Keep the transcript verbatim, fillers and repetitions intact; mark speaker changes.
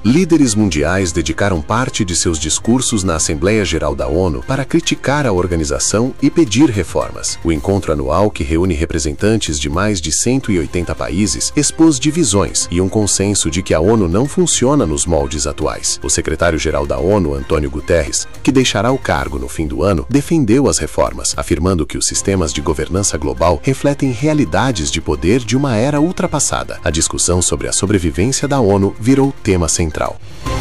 Speaker 1: Líderes mundiais dedicaram parte de seus discursos na Assembleia Geral da ONU para criticar a organização e pedir reformas. O encontro anual, que reúne representantes de mais de cento e oitenta países, expôs divisões e um consenso de que a ONU não funciona nos moldes atuais. O secretário-geral da ONU, Antônio Guterres, que deixará o cargo no fim do ano, defendeu as reformas, afirmando que os sistemas de governança global refletem realidades de poder de uma era ultrapassada. A discussão sobre a sobrevivência da ONU virou tema central.